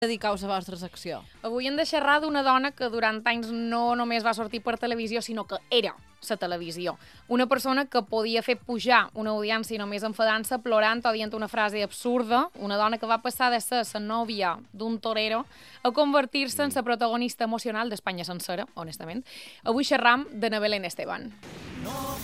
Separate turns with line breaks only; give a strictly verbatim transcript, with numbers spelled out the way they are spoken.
dediqueu la vostra secció?
Avui hem de xerrar d'una dona que durant anys no només va sortir per televisió, sinó que era la televisió. Una persona que podia fer pujar una audiència només enfadant-se, plorant o dient una frase absurda. Una dona que va passar de ser la nòvia d'un torero a convertir-se en la protagonista emocional d'Espanya sencera, honestament. Avui xerram de na Belén Esteban.